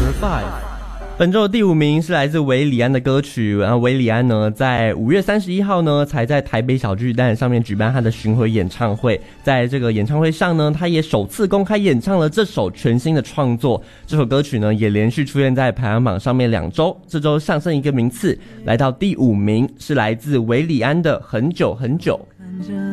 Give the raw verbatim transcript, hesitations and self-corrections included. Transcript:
Number five， 本周的第五名是来自韦礼安的歌曲。然后韦礼安呢，在五月三十一号呢，才在台北小巨蛋上面举办他的巡回演唱会。在这个演唱会上呢，他也首次公开演唱了这首全新的创作。这首歌曲呢，也连续出现在排行榜上面两周，这周上升一个名次，来到第五名，是来自韦礼安的《很久很久》。 看着